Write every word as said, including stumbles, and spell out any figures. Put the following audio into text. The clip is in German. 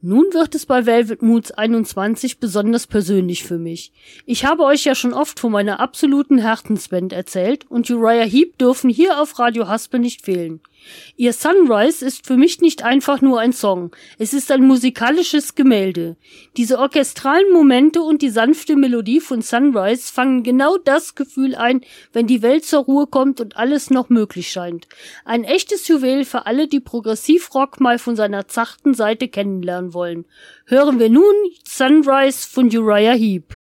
Nun wird es bei Velvet Moods einundzwanzig besonders persönlich für mich. Ich habe euch ja schon oft von meiner absoluten Herzensband erzählt und Uriah Heep dürfen hier auf Radio Haspel nicht fehlen. Ihr Sunrise ist für mich nicht einfach nur ein Song, es ist ein musikalisches Gemälde. Diese orchestralen Momente und die sanfte Melodie von Sunrise fangen genau das Gefühl ein, wenn die Welt zur Ruhe kommt und alles noch möglich scheint. Ein echtes Juwel für alle, die Progressivrock mal von seiner zarten Seite kennenlernen wollen. Hören wir nun Sunrise von Uriah Heep.